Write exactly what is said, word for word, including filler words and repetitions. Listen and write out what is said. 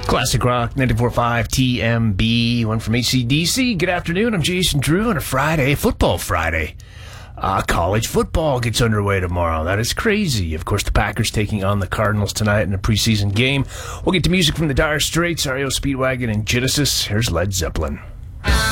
Classic Rock, ninety-four point five T M B, one from A C D C. Good afternoon, I'm Jason Drew on a Friday, Football Friday. Uh, college football gets underway tomorrow. That is crazy. Of course, the Packers taking on the Cardinals tonight in a preseason game. We'll get to music from the Dire Straits, R E O Speedwagon, and Genesis. Here's Led Zeppelin.